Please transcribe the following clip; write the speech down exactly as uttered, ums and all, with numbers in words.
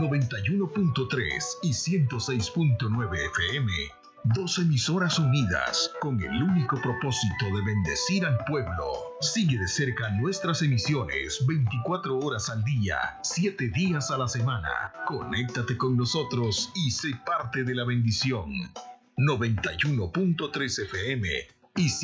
noventa y uno punto tres y ciento seis punto nueve F M. Dos emisoras unidas con el único propósito de bendecir al pueblo. Sigue de cerca nuestras emisiones veinticuatro horas al día, siete días a la semana. Conéctate con nosotros y sé parte de la bendición. noventa y uno punto tres F M y